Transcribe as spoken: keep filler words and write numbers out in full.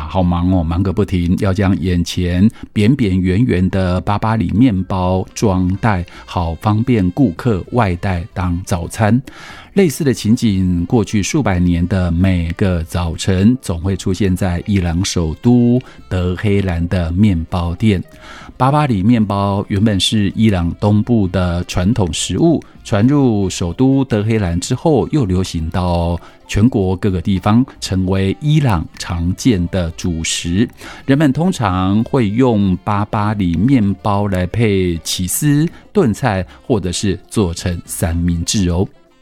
好忙哦，忙个不停，要将眼前扁扁圆圆的巴巴里面包装袋，好方便顾客外带当早餐。类似的情景，过去数百年的每个早晨总会出现在伊朗首都德黑兰的面包店。巴巴里面包原本是伊朗东部的传统食物，传入首都德黑兰之后，又流行到全国各个地方，成为伊朗常见的主食。人们通常会用巴巴里面包来配起司、炖菜，或者是做成三明治哦。